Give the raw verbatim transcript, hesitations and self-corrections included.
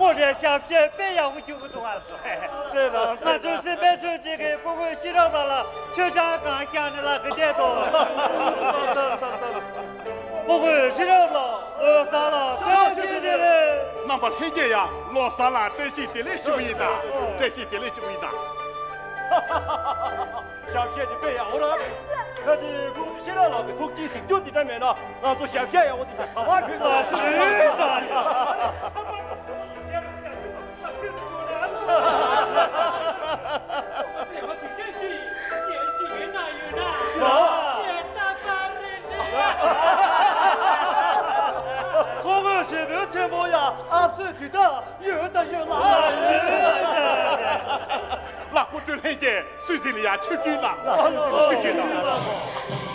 我这小姐别要我就不懂啊， 是的， 那就是别说这个公公洗了吧了，就像刚讲的那个电动。等等等等，公公洗了了，我啥了？不要洗的嘞。 那么听见呀，老三了，这是得来注意的，这是得来注意的。 小姐的别要我了。可是公洗了了，国际成就的这面呢，那做小姐呀，我的好话去了， 是的。 公公是没有钱包呀，俺是去的，有的有拿。 那我真听见，水这里呀，出去了，出去了。